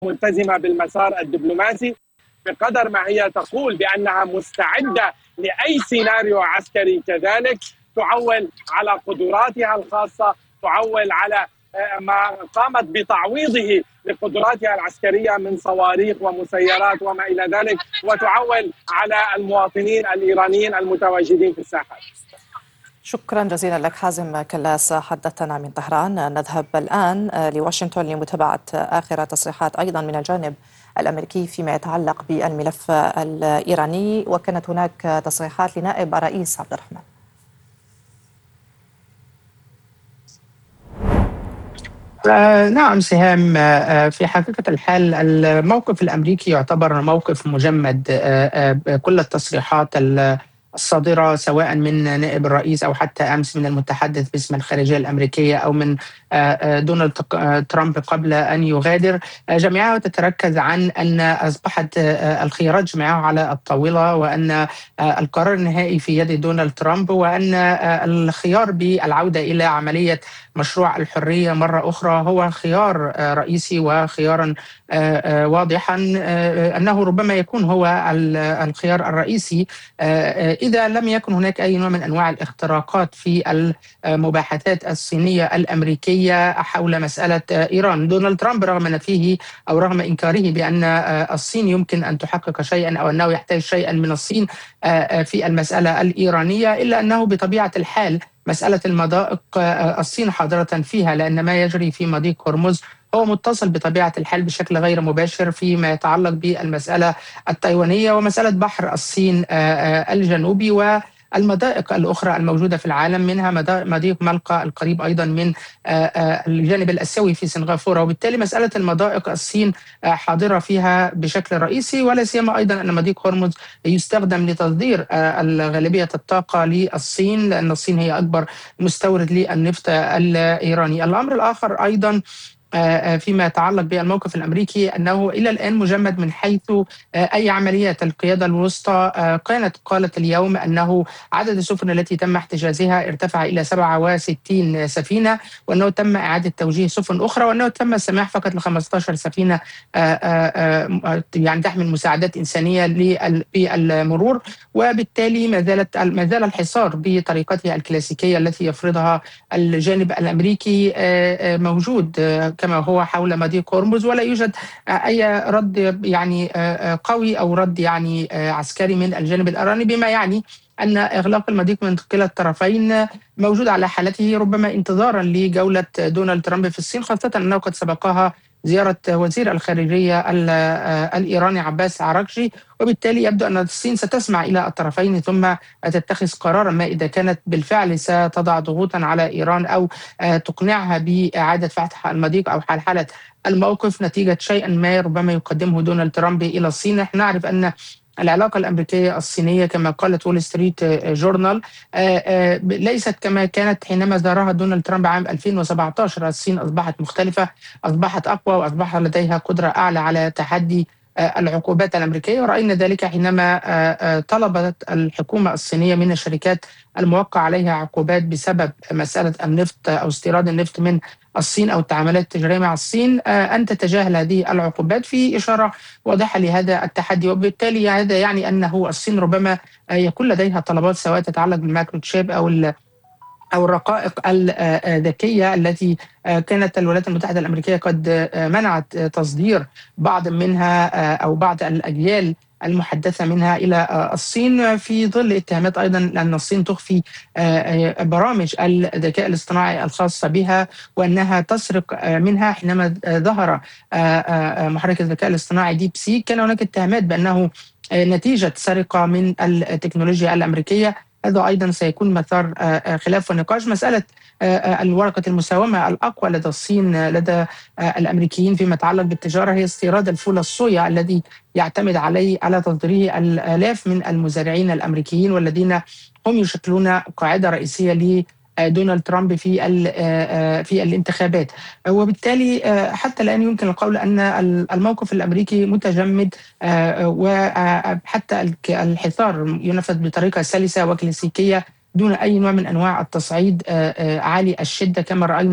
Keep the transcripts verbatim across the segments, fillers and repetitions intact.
ملتزمة بالمسار الدبلوماسي بقدر ما هي تقول بأنها مستعدة لأي سيناريو عسكري، كذلك تعول على قدراتها الخاصة، تعول على ما قامت بتعويضه لقدراتها العسكرية من صواريخ ومسيرات وما إلى ذلك، وتعول على المواطنين الإيرانيين المتواجدين في الساحات. شكرا جزيلا لك حازم كلاس، حدثنا من طهران. نذهب الآن لواشنطن لمتابعة آخر تصريحات أيضا من الجانب الأمريكي فيما يتعلق بالملف الإيراني، وكانت هناك تصريحات لنائب الرئيس عبد الرحمن. آه نعم سهام، آه في حقيقة الحال الموقف الأمريكي يعتبر موقف مجمد. آه آه كل التصريحات الصادرة سواء من نائب الرئيس أو حتى أمس من المتحدث باسم الخارجية الأمريكية أو من دونالد ترامب قبل أن يغادر، جميعها تتركز عن أن أصبحت الخيارات جميعها على الطاولة، وأن القرار النهائي في يد دونالد ترامب، وأن الخيار بالعودة إلى عملية مشروع الحرية مرة أخرى هو خيار رئيسي وخيارا واضحا أنه ربما يكون هو الخيار الرئيسي إذا لم يكن هناك أي نوع من أنواع الاختراقات في المباحثات الصينية الأمريكية حول مسألة إيران. دونالد ترامب رغم نفيه أو رغم إنكاره بأن الصين يمكن أن تحقق شيئا أو أنه يحتاج شيئا من الصين في المسألة الإيرانية، إلا أنه بطبيعة الحال مسألة المضائق الصين حاضرة فيها، لأن ما يجري في مضيق هرمز هو متصل بطبيعة الحال بشكل غير مباشر فيما يتعلق بالمسألة التايوانية ومسألة بحر الصين الجنوبي والمضائق الأخرى الموجودة في العالم، منها مضيق ملقا القريب أيضا من الجانب الآسيوي في سنغافورة. وبالتالي مسألة المضائق الصين حاضرة فيها بشكل رئيسي، ولا سيما أيضا أن مضيق هرمز يستخدم لتصدير الغالبية الطاقة للصين، لأن الصين هي أكبر مستورد للنفط الإيراني. الأمر الآخر أيضا فيما يتعلق بالموقف الأمريكي أنه إلى الآن مجمد من حيث أي عمليات. القيادة الوسطى كانت قالت اليوم أنه عدد السفن التي تم احتجازها ارتفع إلى سبعة وستين سفينة، وأنه تم إعادة توجيه سفن أخرى، وأنه تم السماح فقط ل خمسة عشر سفينة يعني تحمل مساعدات إنسانية للمرور. وبالتالي ما زالت ما زال الحصار بطريقته الكلاسيكية التي يفرضها الجانب الأمريكي موجود كما هو حول مضيق هرمز، ولا يوجد أي رد يعني قوي أو رد يعني عسكري من الجانب الإيراني، بما يعني أن إغلاق المضيق من كلا الطرفين موجود على حالته، ربما انتظارا لجولة دونالد ترامب في الصين، خاصة أنه قد سبقها زيارة وزير الخارجية الإيراني عباس عراقجي. وبالتالي يبدو أن الصين ستسمع إلى الطرفين ثم تتخذ قرارا ما إذا كانت بالفعل ستضع ضغوطا على إيران أو تقنعها بإعادة فتح المضيق أو حال حالة الموقف نتيجة شيئا ما ربما يقدمه دونالد ترامب إلى الصين. نحن نعرف أن العلاقة الأمريكية الصينية كما قالت وول ستريت جورنال ليست كما كانت حينما زارها دونالد ترامب عام ألفين وسبعة عشر. الصين أصبحت مختلفة، أصبحت أقوى، وأصبح لديها قدرة أعلى على تحدي العقوبات الأمريكية، ورأينا ذلك حينما طلبت الحكومة الصينية من الشركات الموقع عليها عقوبات بسبب مسألة النفط أو استيراد النفط من الصين أو التعاملات التجارية مع الصين أن تتجاهل هذه العقوبات في إشارة واضحة لهذا التحدي. وبالتالي هذا يعني أنه الصين ربما يكون لديها طلبات سواء تتعلق بالمايكروتشيب أو أو الرقائق الذكية التي كانت الولايات المتحدة الأمريكية قد منعت تصدير بعض منها أو بعض الأجيال المحدثة منها إلى الصين، في ظل اتهامات أيضا أن الصين تخفي برامج الذكاء الاصطناعي الخاصة بها وأنها تسرق منها. حينما ظهر محرك الذكاء الاصطناعي ديب سيك كان هناك اتهامات بأنه نتيجة سرقة من التكنولوجيا الأمريكية. هذا أيضا سيكون مثار خلاف ونقاش. مسألة الورقة المساومة الأقوى لدى الصين لدى الأمريكيين فيما يتعلق بالتجارة هي استيراد الفول الصويا الذي يعتمد عليه على تصديره الآلاف من المزارعين الأمريكيين، والذين هم يشكلون قاعدة رئيسية ل دونالد ترامب في في الانتخابات. وبالتالي حتى الآن يمكن القول أن الموقف الأمريكي متجمد، وحتى الحصار ينفذ بطريقة سلسة وكلاسيكية دون أي نوع من أنواع التصعيد عالي الشدة كما رأينا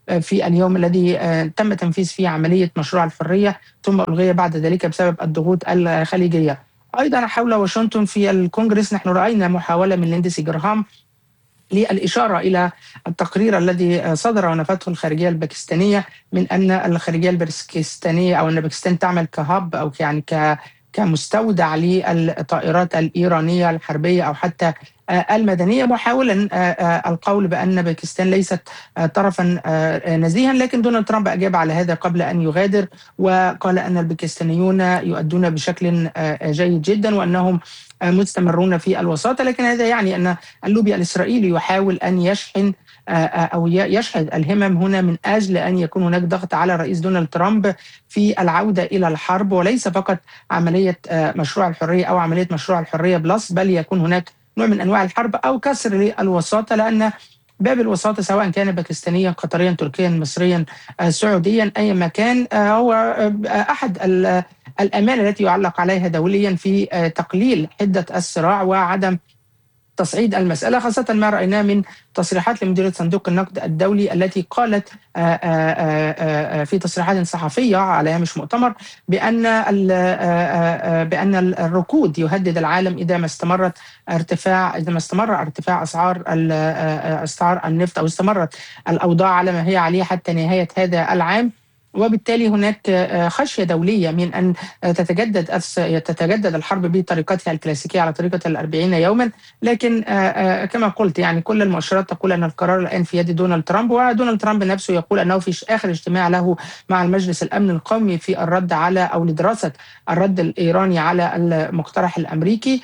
في اليوم الذي تم تنفيذ فيه عملية مشروع الحرية، ثم ألغي بعد ذلك بسبب الضغوط الخليجية. أيضا حول واشنطن في الكونغرس نحن رأينا محاولة من ليندسي جراهام للإشارة إلى التقرير الذي صدر ونفته الخارجية الباكستانية من أن الخارجية الباكستانية أو أن باكستان تعمل كهب أو يعني ك كمستودع للطائرات الإيرانية الحربية أو حتى المدنية، محاولا القول بأن باكستان ليست طرفا نزيها. لكن دونالد ترامب أجاب على هذا قبل أن يغادر، وقال أن الباكستانيون يؤدون بشكل جيد جدا وأنهم مستمرون في الوساطة. لكن هذا يعني أن اللوبي الإسرائيلي يحاول أن يشحن أو يشحذ الهمم هنا من أجل أن يكون هناك ضغط على الرئيس دونالد ترامب في العودة إلى الحرب، وليس فقط عملية مشروع الحرية أو عملية مشروع الحرية بلس، بل يكون هناك نوع من أنواع الحرب أو كسر للوساطة، لأن باب الوساطة سواء كان باكستانيا قطريا تركيا مصريا سعوديا أي مكان هو أحد الآمال التي يعلق عليها دوليا في تقليل حدة الصراع وعدم تصعيد المسألة، خاصة ما رأيناه من تصريحات لمديرية صندوق النقد الدولي التي قالت في تصريحات صحفية على هامش مؤتمر بأن بأن الركود يهدد العالم إذا ما استمرت ارتفاع إذا ما استمر ارتفاع أسعار أسعار النفط أو استمرت الأوضاع على ما هي عليه حتى نهاية هذا العام. وبالتالي هناك خشية دولية من أن تتجدد تتجدد الحرب بطريقتها الكلاسيكية على طريقة الأربعين يوما. لكن كما قلت يعني كل المؤشرات تقول أن القرار الآن في يد دونالد ترامب، ودونالد ترامب نفسه يقول أنه في آخر اجتماع له مع المجلس الأمن القومي في الرد على أو لدراسة الرد الإيراني على المقترح الأمريكي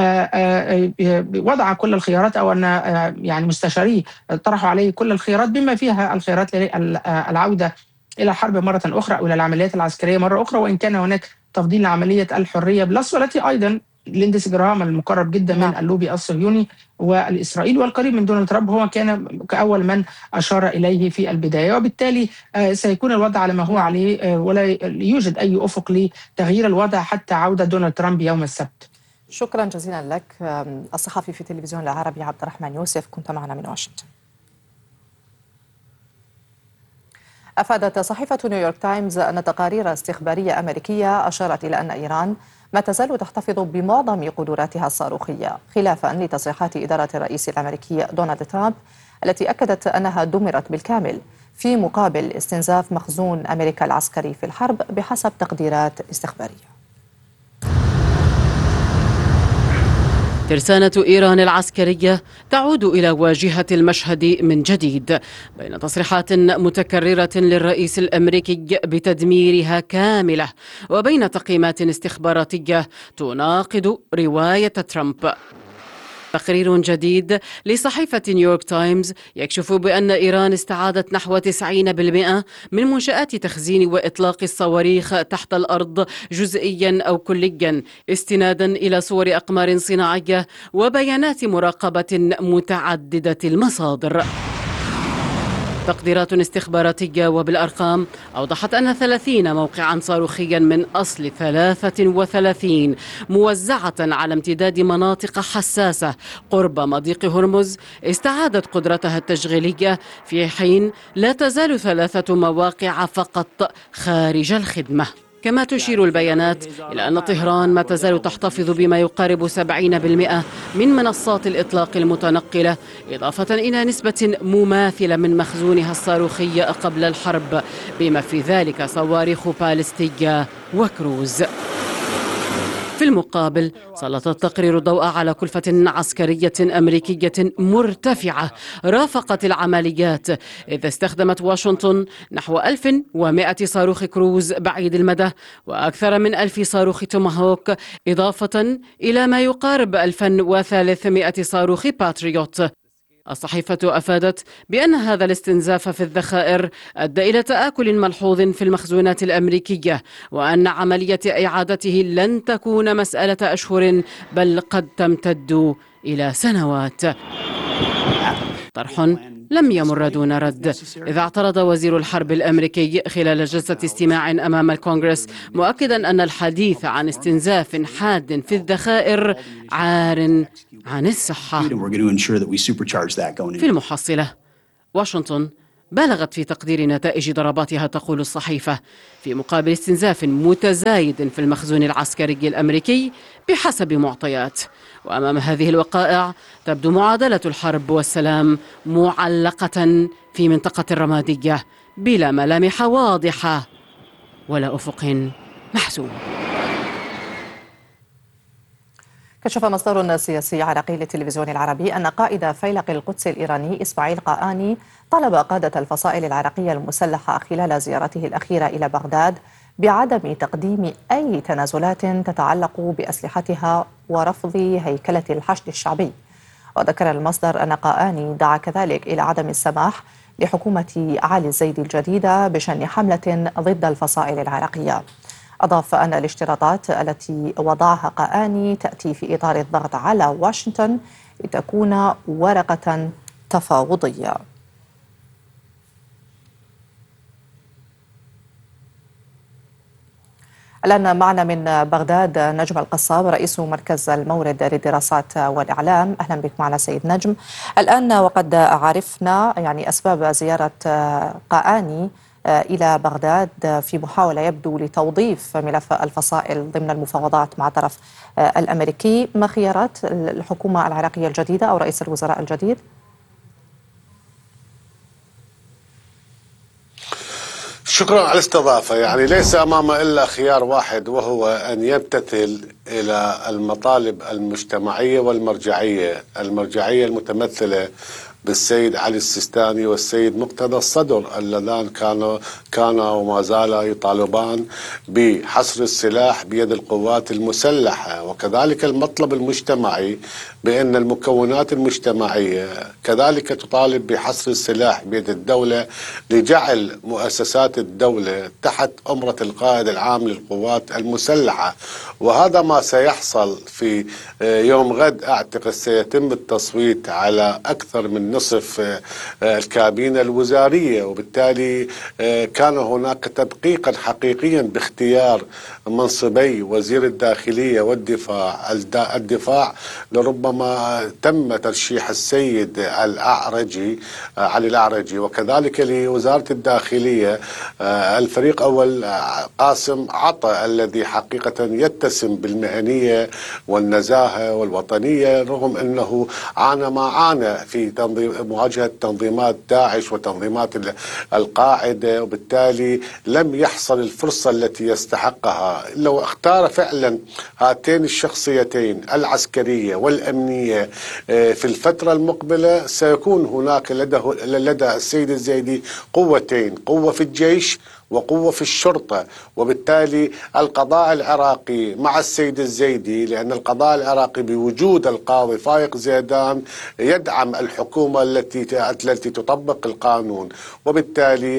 وضع كل الخيارات، أو أن يعني مستشاري طرحوا عليه كل الخيارات بما فيها الخيارات للعودة إلى الحرب مرة أخرى أو إلى العمليات العسكرية مرة أخرى، وإن كان هناك تفضيل لعملية الحرية بلس، والتي أيضا ليندسي جراهام المقرب جدا من اللوبي الصهيوني والإسرائيلي والقريب من دونالد ترامب هو كان كأول من أشار إليه في البداية. وبالتالي سيكون الوضع على ما هو عليه ولا يوجد أي أفق لتغيير الوضع حتى عودة دونالد ترامب يوم السبت. شكرا جزيلا لك الصحفي في تلفزيون العربي عبد الرحمن يوسف، كنت معنا من واشنطن. أفادت صحيفة نيويورك تايمز أن تقارير استخبارية أمريكية أشارت إلى أن إيران ما تزال تحتفظ بمعظم قدراتها الصاروخية، خلافا لتصريحات إدارة الرئيس الأمريكي دونالد ترامب التي أكدت أنها دمرت بالكامل في مقابل استنزاف مخزون أمريكا العسكري في الحرب بحسب تقديرات استخبارية. ترسانة إيران العسكرية تعود إلى واجهة المشهد من جديد بين تصريحات متكررة للرئيس الأمريكي بتدميرها كاملة وبين تقييمات استخباراتية تناقض رواية ترامب. تقرير جديد لصحيفة نيويورك تايمز يكشف بأن إيران استعادت نحو تسعين بالمئة من منشآت تخزين وإطلاق الصواريخ تحت الأرض جزئيا أو كليا، استنادا إلى صور أقمار صناعية وبيانات مراقبة متعددة المصادر. تقديرات استخباراتية وبالأرقام أوضحت أن ثلاثين موقعا صاروخيا من أصل ثلاثة وثلاثين موزعة على امتداد مناطق حساسة قرب مضيق هرمز استعادت قدرتها التشغيلية، في حين لا تزال ثلاثة مواقع فقط خارج الخدمة. كما تشير البيانات إلى أن طهران ما تزال تحتفظ بما يقارب سبعين بالمئة من منصات الإطلاق المتنقلة، إضافة إلى نسبة مماثلة من مخزونها الصاروخي قبل الحرب، بما في ذلك صواريخ باليستية وكروز. في المقابل سلط التقرير الضوء على كلفة عسكرية أمريكية مرتفعة رافقت العمليات، إذ استخدمت واشنطن نحو ألف ومئة صاروخ كروز بعيد المدى وأكثر من ألف صاروخ توماهوك، إضافة إلى ما يقارب ألف وثلاثمئة صاروخ باتريوت. الصحيفة أفادت بأن هذا الاستنزاف في الذخائر أدى إلى تآكل ملحوظ في المخزونات الأمريكية، وأن عملية إعادته لن تكون مسألة أشهر بل قد تمتد إلى سنوات. طرح لم يمر دون رد، إذا اعترض وزير الحرب الأمريكي خلال جلسة استماع أمام الكونغرس مؤكدا أن الحديث عن استنزاف حاد في الذخائر عار عن الصحة. في المحصلة واشنطن بالغت في تقدير نتائج ضرباتها، تقول الصحيفة، في مقابل استنزاف متزايد في المخزون العسكري الأمريكي بحسب معطيات. وأمام هذه الوقائع تبدو معادلة الحرب والسلام معلقة في منطقة الرمادية بلا ملامح واضحة ولا أفق محسوم. كشف مصدر سياسي عراقي للتلفزيون العربي أن قائد فيلق القدس الإيراني إسماعيل قآني طلب قادة الفصائل العراقية المسلحة خلال زيارته الأخيرة إلى بغداد بعدم تقديم أي تنازلات تتعلق بأسلحتها ورفض هيكلة الحشد الشعبي. وذكر المصدر أن قآني دعا كذلك إلى عدم السماح لحكومة علي الزيدي الجديدة بشن حملة ضد الفصائل العراقية. أضاف أن الاشتراطات التي وضعها قآني تأتي في إطار الضغط على واشنطن لتكون ورقة تفاوضية. الآن معنا من بغداد نجم القصاب رئيس مركز المورد للدراسات والإعلام. أهلا بك معنا سيد نجم. الآن وقد عرفنا يعني أسباب زيارة قآني إلى بغداد في محاولة يبدو لتوظيف ملف الفصائل ضمن المفاوضات مع الطرف الأمريكي. ما خيارات الحكومة العراقية الجديدة أو رئيس الوزراء الجديد؟ شكرا على الاستضافة. يعني ليس أمامه إلا خيار واحد، وهو أن يمتثل إلى المطالب المجتمعية والمرجعية المرجعية المتمثلة بالسيد علي السيستاني والسيد مقتدى الصدر، اللذان كانوا كانا وما زالا يطالبان بحصر السلاح بيد القوات المسلحة، وكذلك المطلب المجتمعي بأن المكونات المجتمعية كذلك تطالب بحصر السلاح بيد الدولة لجعل مؤسسات الدولة تحت أمرة القائد العام للقوات المسلحة. وهذا ما سيحصل في يوم غد. أعتقد سيتم التصويت على أكثر من نصف الكابينة الوزارية، وبالتالي كان هناك تدقيقا حقيقيا باختيار منصبي وزير الداخلية والدفاع. الدفاع لربما تم ترشيح السيد الأعرجي علي الأعرجي، وكذلك لوزارة الداخلية الفريق أول قاسم عطا، الذي حقيقة يتسم بالمهنية والنزاهة والوطنية، رغم أنه عانى ما عانى في تنظيم مواجهة تنظيمات داعش وتنظيمات القاعدة، وبالتالي لم يحصل الفرصة التي يستحقها. لو اختار فعلا هاتين الشخصيتين العسكرية والأمنية في الفترة المقبلة، سيكون هناك لدى السيد الزيدي قوتين، قوة في الجيش وقوة في الشرطة. وبالتالي القضاء العراقي مع السيد الزيدي، لأن القضاء العراقي بوجود القاضي فايق زيدان يدعم الحكومة التي التي تطبق القانون. وبالتالي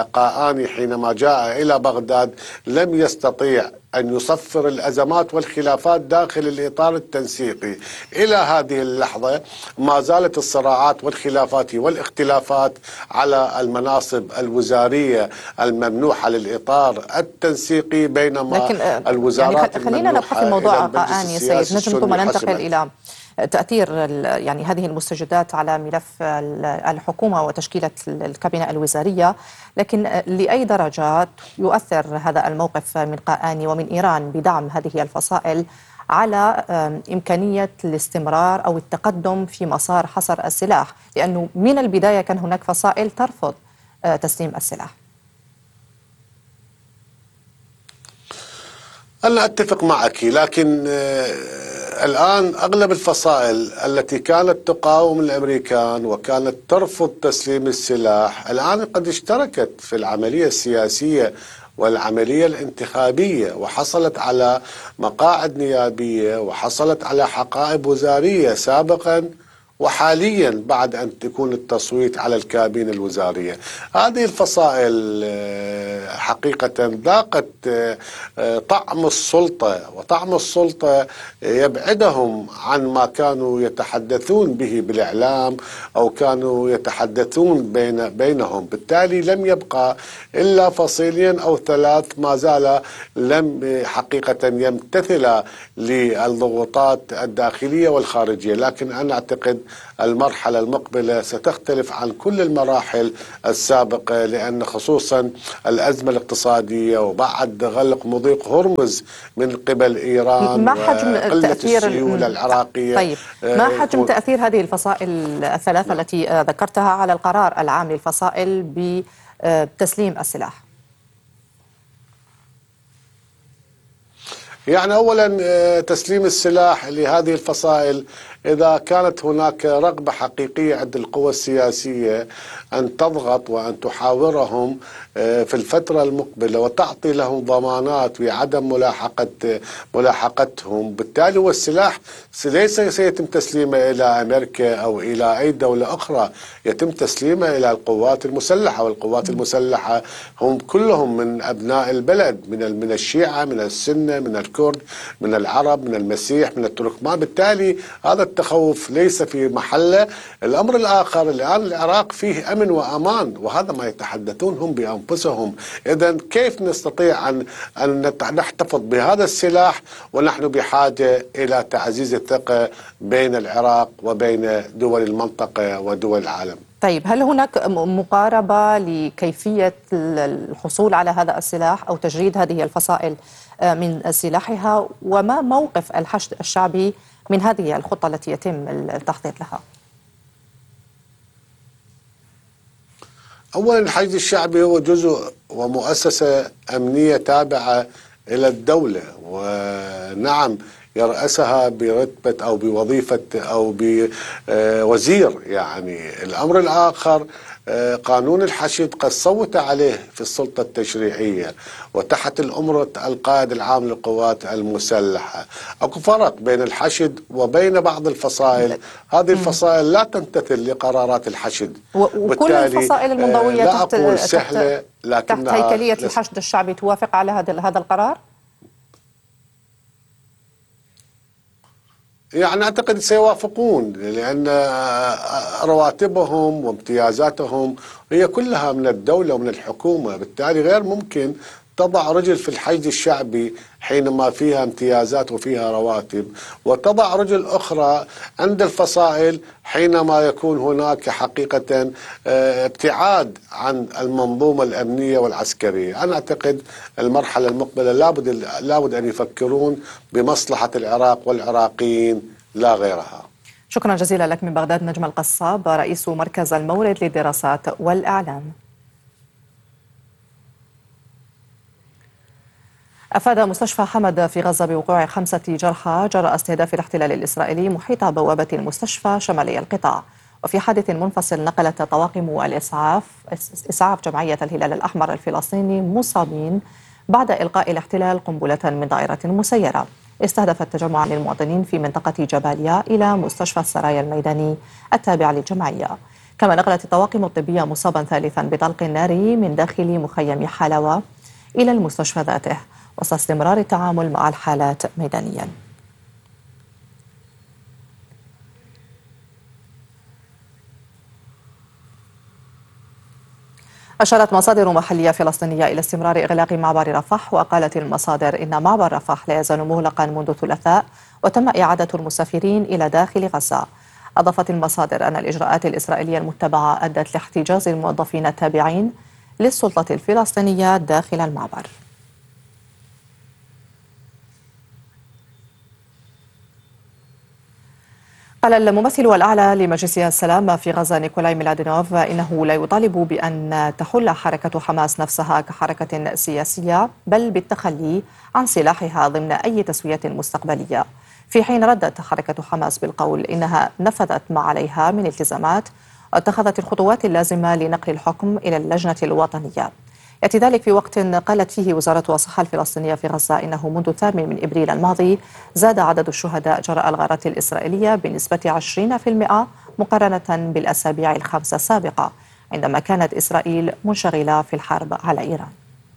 قآني حينما جاء إلى بغداد لم يستطيع أن يصفر الأزمات والخلافات داخل الإطار التنسيقي. إلى هذه اللحظة ما زالت الصراعات والخلافات والاختلافات على المناصب الوزارية الممنوحة للإطار التنسيقي، بينما لكن الوزارات يعني خلينا نبقى في موضوع قآني سيد نجم، ثم ننتقل إلى تأثير يعني هذه المستجدات على ملف الحكومة وتشكيلة الكابينة الوزارية. لكن لأي درجة يؤثر هذا الموقف من قآني ومن إيران بدعم هذه الفصائل على إمكانية الاستمرار أو التقدم في مسار حصر السلاح؟ لأنه من البداية كان هناك فصائل ترفض تسليم السلاح. أنا أتفق معك، لكن الآن أغلب الفصائل التي كانت تقاوم الأمريكان وكانت ترفض تسليم السلاح الآن قد اشتركت في العملية السياسية والعملية الانتخابية، وحصلت على مقاعد نيابية وحصلت على حقائب وزارية سابقا وحاليا بعد أن تكون التصويت على الكابينة الوزارية. هذه الفصائل حقيقة ذاقت طعم السلطة، وطعم السلطة يبعدهم عن ما كانوا يتحدثون به بالإعلام أو كانوا يتحدثون بين بينهم. بالتالي لم يبقى إلا فصيلين أو ثلاث ما زال لم حقيقة يمتثل للضغوطات الداخلية والخارجية. لكن أنا أعتقد المرحلة المقبلة ستختلف عن كل المراحل السابقة، لأن خصوصا الأزمة الاقتصادية وبعد غلق مضيق هرمز من قبل إيران ما حجم وقلة تأثير السيولة العراقية. طيب ما حجم تأثير هذه الفصائل الثلاثة نعم. التي ذكرتها على القرار العام للفصائل بتسليم السلاح؟ يعني أولا تسليم السلاح لهذه الفصائل إذا كانت هناك رغبة حقيقية عند القوى السياسية أن تضغط وأن تحاورهم في الفترة المقبلة وتعطي لهم ضمانات بعدم ملاحقة ملاحقتهم، بالتالي والسلاح ليس سيتم تسليمه إلى أمريكا أو إلى أي دولة أخرى، يتم تسليمه إلى القوات المسلحة، والقوات المسلحة هم كلهم من أبناء البلد، من من الشيعة، من السنة، من الكرد، من العرب، من المسيح، من التركمان، بالتالي هذا التخوف ليس في محله. الأمر الآخر، الآن العراق فيه أمن وأمان، وهذا ما يتحدثون هم بأنفسهم. إذن كيف نستطيع أن أن نحتفظ بهذا السلاح ونحن بحاجة إلى تعزيز الثقة بين العراق وبين دول المنطقة ودول العالم؟ طيب هل هناك مقاربة لكيفية الحصول على هذا السلاح أو تجريد هذه الفصائل من سلاحها، وما موقف الحشد الشعبي من هذه الخطة التي يتم التخطيط لها؟ أولا الحشد الشعبي هو جزء ومؤسسة أمنية تابعة إلى الدولة، ونعم يرأسها برتبة أو بوظيفة أو بوزير. يعني الأمر الآخر قانون الحشد قد صوت عليه في السلطة التشريعية وتحت الأمرة القائد العام للقوات المسلحة. أكو فرق بين الحشد وبين بعض الفصائل، هذه الفصائل لا تمتثل لقرارات الحشد، وكل الفصائل المنضوية لا تحت, أقول سهلة تحت, تحت هيكلية الحشد الشعبي توافق على هذا هذا القرار؟ يعني أعتقد سيوافقون، لأن رواتبهم وامتيازاتهم هي كلها من الدولة ومن الحكومة، بالتالي غير ممكن تضع رجل في الحشد الشعبي حينما فيها امتيازات وفيها رواتب، وتضع رجل أخرى عند الفصائل حينما يكون هناك حقيقة ابتعاد عن المنظومة الأمنية والعسكرية. أنا أعتقد المرحلة المقبلة لابد لابد أن يفكرون بمصلحة العراق والعراقيين لا غيرها. شكرا جزيلا لك من بغداد نجم القصاب، رئيس مركز المورد للدراسات والإعلام. أفاد مستشفى حمد في غزة بوقوع خمسة جرحى جراء استهداف الاحتلال الإسرائيلي محيط بوابة المستشفى شمالي القطاع. وفي حادث منفصل نقلت طواقم الإسعاف إسعاف جمعية الهلال الأحمر الفلسطيني مصابين بعد إلقاء الاحتلال قنبلة من طائرة مسيرة استهدفت تجمعا للمواطنين في منطقة جباليا إلى مستشفى السرايا الميداني التابع للجمعية. كما نقلت الطواقم الطبية مصابا ثالثا بطلق ناري من داخل مخيم حلاوة إلى المستشفى ذاته، وسط استمرار التعامل مع الحالات ميدانيا. أشارت مصادر محلية فلسطينية إلى استمرار إغلاق معبر رفح، وقالت المصادر إن معبر رفح لا يزال مغلقا منذ الثلاثاء وتم إعادة المسافرين إلى داخل غزة. أضافت المصادر أن الإجراءات الإسرائيلية المتبعة أدت لاحتجاز الموظفين التابعين للسلطة الفلسطينية داخل المعبر. قال الممثل الأعلى لمجلس السلام في غزة نيكولاي ميلادينوف إنه لا يطالب بأن تحل حركة حماس نفسها كحركة سياسية، بل بالتخلي عن سلاحها ضمن أي تسوية مستقبلية، في حين ردت حركة حماس بالقول إنها نفذت ما عليها من التزامات واتخذت الخطوات اللازمة لنقل الحكم إلى اللجنة الوطنية. يأتي ذلك في وقت قالت فيه وزارة الصحة الفلسطينية في غزة إنه منذ الثامن من إبريل الماضي زاد عدد الشهداء جراء الغارات الإسرائيلية بنسبة عشرين بالمئة مقارنة بالأسابيع الخمسة السابقة عندما كانت إسرائيل منشغلة في الحرب على إيران.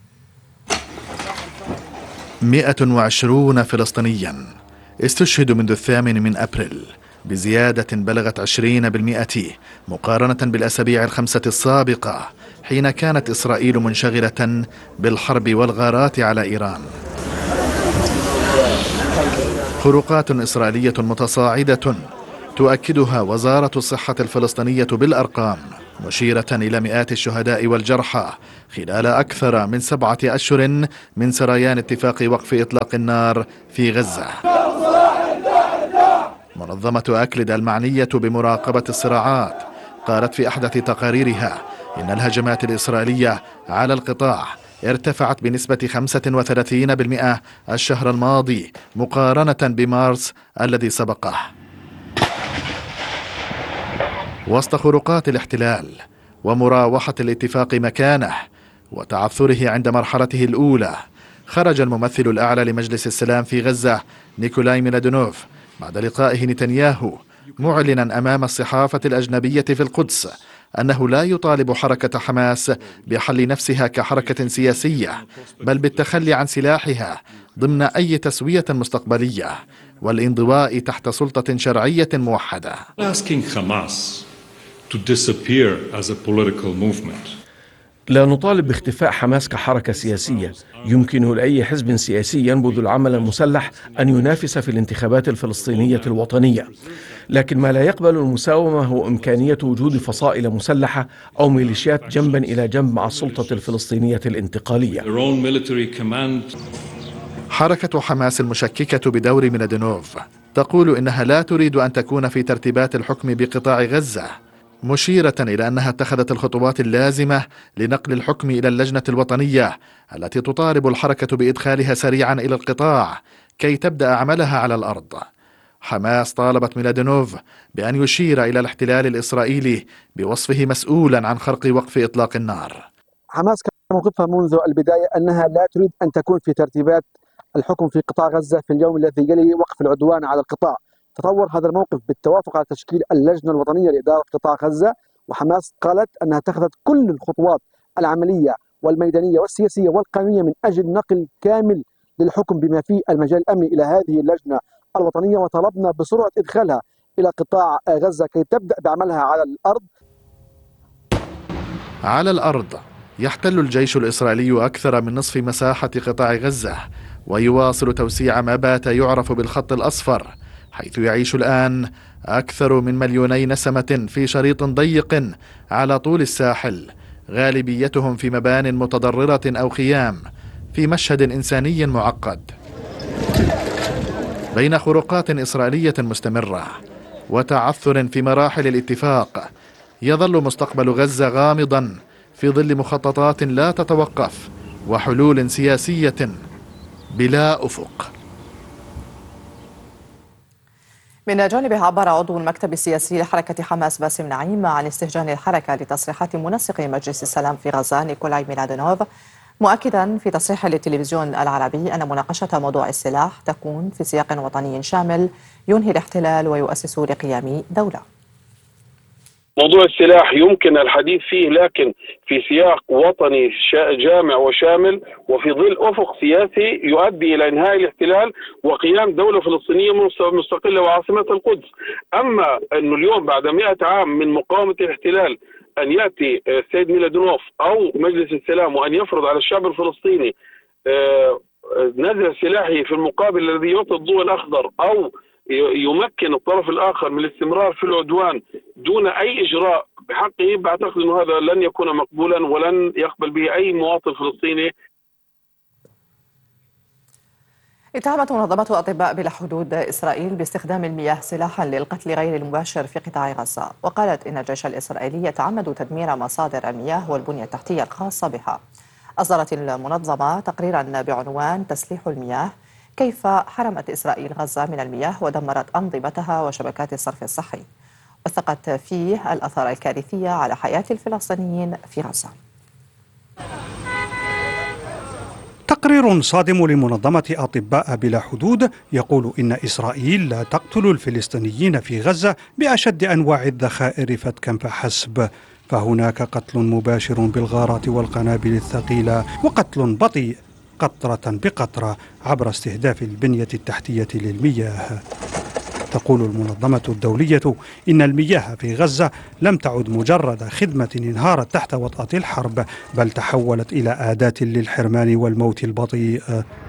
مئة وعشرون فلسطينيا استشهدوا منذ الثامن من أبريل بزيادة بلغت عشرين بالمئة مقارنة بالأسابيع الخمسة السابقة حين كانت إسرائيل منشغلة بالحرب والغارات على إيران. خروقات إسرائيلية متصاعدة تؤكدها وزارة الصحة الفلسطينية بالأرقام، مشيرة إلى مئات الشهداء والجرحى خلال أكثر من سبعة أشهر من سريان اتفاق وقف إطلاق النار في غزة. منظمة أكلد المعنية بمراقبة الصراعات قالت في أحدث تقاريرها إن الهجمات الإسرائيلية على القطاع ارتفعت بنسبة خمسة وثلاثين بالمئة الشهر الماضي مقارنة بمارس الذي سبقه. وسط خروقات الاحتلال ومراوحة الاتفاق مكانه وتعثره عند مرحلته الأولى، خرج الممثل الأعلى لمجلس السلام في غزة نيكولاي ميلادونوف بعد لقائه نتنياهو معلنا أمام الصحافة الأجنبية في القدس أنه لا يطالب حركة حماس بحل نفسها كحركة سياسية، بل بالتخلي عن سلاحها ضمن أي تسوية مستقبلية والانضواء تحت سلطة شرعية موحدة. لا نطالب باختفاء حماس كحركة سياسية. يمكن لأي حزب سياسي ينبذ العمل المسلح أن ينافس في الانتخابات الفلسطينية الوطنية، لكن ما لا يقبل المساومة هو إمكانية وجود فصائل مسلحة أو ميليشيات جنبا إلى جنب مع السلطة الفلسطينية الانتقالية. حركة حماس المشككة بدور ميلادونوف تقول إنها لا تريد أن تكون في ترتيبات الحكم بقطاع غزة، مشيرة إلى أنها اتخذت الخطوات اللازمة لنقل الحكم إلى اللجنة الوطنية التي تطالب الحركة بإدخالها سريعا إلى القطاع كي تبدأ عملها على الأرض. حماس طالبت ميلادونوف بأن يشير إلى الاحتلال الإسرائيلي بوصفه مسؤولا عن خرق وقف إطلاق النار. حماس كان موقفها منذ البداية أنها لا تريد أن تكون في ترتيبات الحكم في قطاع غزة في اليوم الذي يلي وقف العدوان على القطاع. تطور هذا الموقف بالتوافق على تشكيل اللجنة الوطنية لإدارة قطاع غزة، وحماس قالت أنها اتخذت كل الخطوات العملية والميدانية والسياسية والقانونية من أجل نقل كامل للحكم بما فيه المجال الأمني إلى هذه اللجنة الوطنية، وطلبنا بسرعة إدخالها إلى قطاع غزة كي تبدأ بعملها على الأرض. على الأرض يحتل الجيش الإسرائيلي أكثر من نصف مساحة قطاع غزة، ويواصل توسيع ما بات يعرف بالخط الأصفر، حيث يعيش الآن أكثر من مليوني نسمة في شريط ضيق على طول الساحل، غالبيتهم في مبان متضررة أو خيام، في مشهد إنساني معقد بين خروقات إسرائيلية مستمرة وتعثر في مراحل الاتفاق. يظل مستقبل غزة غامضا في ظل مخططات لا تتوقف وحلول سياسية بلا أفق. من جانبه عبر عضو المكتب السياسي لحركة حماس باسم نعيم عن استهجان الحركة لتصريحات منسق مجلس السلام في غزة نيكولاي ميلادونوف، مؤكدا في تصريح للتلفزيون العربي أن مناقشة موضوع السلاح تكون في سياق وطني شامل ينهي الاحتلال ويؤسس لقيام دولة. موضوع السلاح يمكن الحديث فيه، لكن في سياق وطني جامع وشامل وفي ظل أفق سياسي يؤدي إلى إنهاء الاحتلال وقيام دولة فلسطينية مستقلة وعاصمة القدس. أما أنه اليوم بعد مئة عام من مقاومة الاحتلال أن يأتي السيد ميلادونوف أو مجلس السلام وأن يفرض على الشعب الفلسطيني نزع سلاحه في المقابل الذي يعطي الضوء الأخضر أو يمكن الطرف الآخر من الاستمرار في العدوان دون أي إجراء بحقه، بعتقد أنه هذا لن يكون مقبولا ولن يقبل به أي مواطن فلسطيني. اتهمت منظمة أطباء بلا حدود إسرائيل باستخدام المياه سلاحا للقتل غير المباشر في قطاع غزة، وقالت إن الجيش الإسرائيلي يتعمد تدمير مصادر المياه والبنية التحتية الخاصة بها. أصدرت المنظمة تقريرا بعنوان تسليح المياه، كيف حرمت إسرائيل غزة من المياه ودمرت أنظمتها وشبكات الصرف الصحي، وثقت فيه الآثار الكارثية على حياة الفلسطينيين في غزة. تقرير صادم لمنظمة أطباء بلا حدود يقول إن إسرائيل لا تقتل الفلسطينيين في غزة بأشد أنواع الذخائر فتكا فحسب، فهناك قتل مباشر بالغارات والقنابل الثقيلة، وقتل بطيء قطرة بقطرة عبر استهداف البنية التحتية للمياه. تقول المنظمة الدولية إن المياه في غزة لم تعد مجرد خدمة انهارت تحت وطأة الحرب، بل تحولت إلى أداة للحرمان والموت البطيء.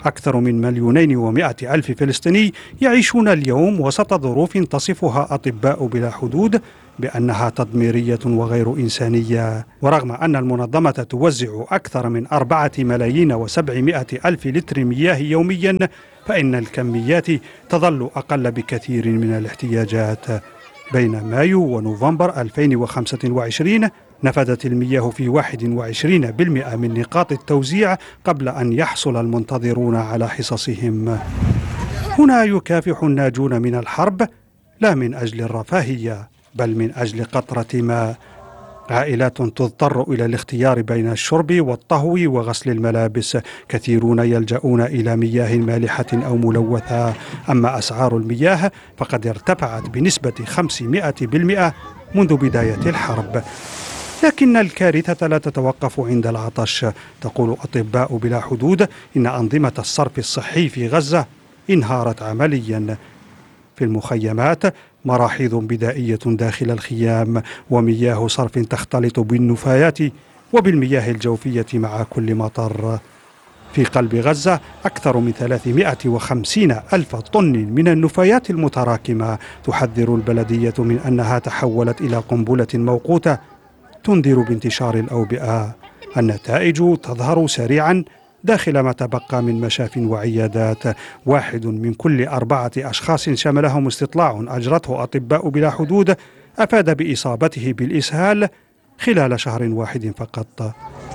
أكثر من مليونين ومائة ألف فلسطيني يعيشون اليوم وسط ظروف تصفها أطباء بلا حدود بأنها تدميرية وغير إنسانية. ورغم أن المنظمة توزع أكثر من أربعة ملايين وسبعمائة ألف لتر مياه يوميا، فإن الكميات تظل أقل بكثير من الاحتياجات. بين مايو ونوفمبر ألفين وخمسة وعشرين نفدت المياه في واحد وعشرين بالمئة من نقاط التوزيع قبل أن يحصل المنتظرون على حصصهم. هنا يكافح الناجون من الحرب لا من أجل الرفاهية بل من أجل قطرة ماء. عائلات تضطر إلى الاختيار بين الشرب والطهو وغسل الملابس، كثيرون يلجؤون إلى مياه مالحة أو ملوثة. أما أسعار المياه فقد ارتفعت بنسبة خمسمائة بالمئة منذ بداية الحرب. لكن الكارثة لا تتوقف عند العطش. تقول أطباء بلا حدود إن أنظمة الصرف الصحي في غزة انهارت عمليا. في المخيمات مراحيض بدائية داخل الخيام، ومياه صرف تختلط بالنفايات وبالمياه الجوفية مع كل مطر. في قلب غزة أكثر من ثلاثمائة وخمسين ألف طن من النفايات المتراكمة. تحذر البلدية من أنها تحولت إلى قنبلة موقوتة تنذر بانتشار الأوبئة. النتائج تظهر سريعا داخل ما تبقى من مشاف وعيادات. واحد من كل أربعة أشخاص شملهم استطلاع أجرته أطباء بلا حدود أفاد بإصابته بالإسهال خلال شهر واحد فقط.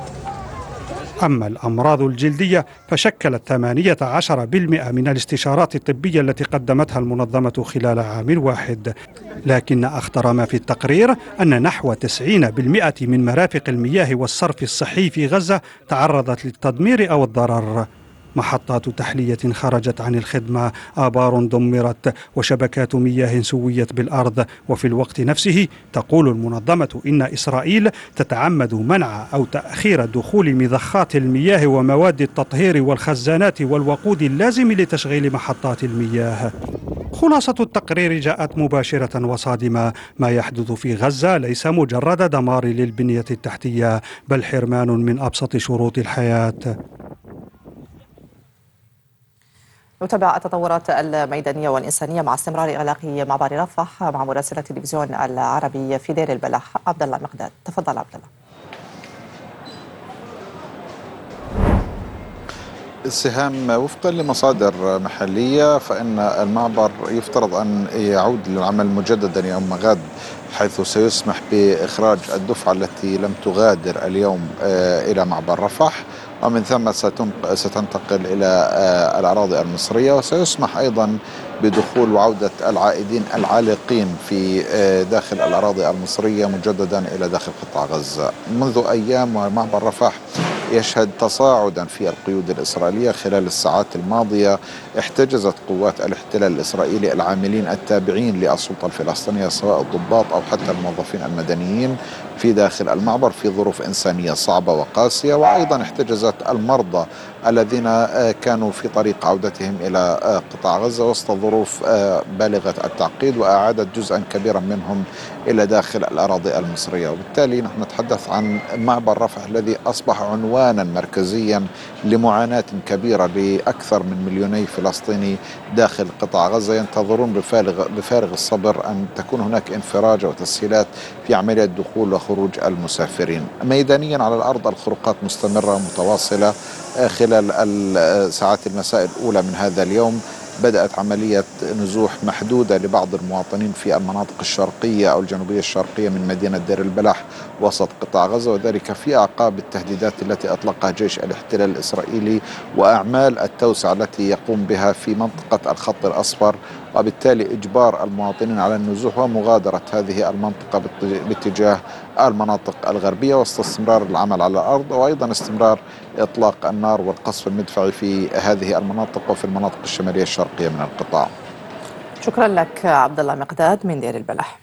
أما الأمراض الجلدية فشكلت ثمانية عشر بالمئة من الاستشارات الطبية التي قدمتها المنظمة خلال عام واحد. لكن أخطر ما في التقرير أن نحو تسعين بالمئة من مرافق المياه والصرف الصحي في غزة تعرضت للتدمير أو الضرر. محطات تحلية خرجت عن الخدمة، آبار دمرت، وشبكات مياه سويت بالأرض. وفي الوقت نفسه تقول المنظمة إن إسرائيل تتعمد منع أو تأخير دخول مضخات المياه ومواد التطهير والخزانات والوقود اللازم لتشغيل محطات المياه. خلاصة التقرير جاءت مباشرة وصادمة. ما يحدث في غزة ليس مجرد دمار للبنية التحتية بل حرمان من أبسط شروط الحياة. نتابع التطورات الميدانية والإنسانية مع استمرار إغلاق معبر رفح مع مراسل التلفزيون العربي في دير البلح عبد الله مقداد. تفضل عبد الله. السهام وفقا لمصادر محلية فإن المعبر يفترض أن يعود للعمل مجددا يوم غد، حيث سيسمح بإخراج الدفعة التي لم تغادر اليوم إلى معبر رفح، ومن ثم ستنتقل إلى الأراضي المصرية، وسيسمح أيضا بدخول وعودة العائدين العالقين في داخل الأراضي المصرية مجددا إلى داخل قطاع غزة. منذ أيام ومعبر رفح يشهد تصاعدا في القيود الإسرائيلية. خلال الساعات الماضية احتجزت قوات الاحتلال الإسرائيلي العاملين التابعين للسلطة الفلسطينية سواء الضباط أو حتى الموظفين المدنيين في داخل المعبر في ظروف إنسانية صعبة وقاسية، وأيضا احتجزت المرضى الذين كانوا في طريق عودتهم إلى قطاع غزة وسط ظروف بالغة التعقيد، وأعادت جزءا كبيرا منهم إلى داخل الأراضي المصرية. وبالتالي نحن نتحدث عن معبر رفح الذي أصبح عنوانا مركزيا لمعاناة كبيرة لأكثر من مليوني فلسطيني داخل قطاع غزة ينتظرون بفارغ, بفارغ الصبر أن تكون هناك انفراج وتسهيلات في عملية دخول وخروج المسافرين. ميدانيا على الأرض الخروقات مستمرة متواصلة. خلال الساعات المساء الأولى من هذا اليوم بدأت عملية نزوح محدودة لبعض المواطنين في المناطق الشرقية أو الجنوبية الشرقية من مدينة دير البلح وسط قطاع غزة، وذلك في أعقاب التهديدات التي أطلقها جيش الاحتلال الإسرائيلي وأعمال التوسعة التي يقوم بها في منطقة الخط الأصفر، وبالتالي إجبار المواطنين على النزوح ومغادرة هذه المنطقة باتجاه المناطق الغربية وسط استمرار العمل على الأرض، وأيضا استمرار إطلاق النار والقصف المدفعي في هذه المناطق وفي المناطق الشمالية الشرقية من القطاع. شكرا لك عبد الله مقداد من دير البلح.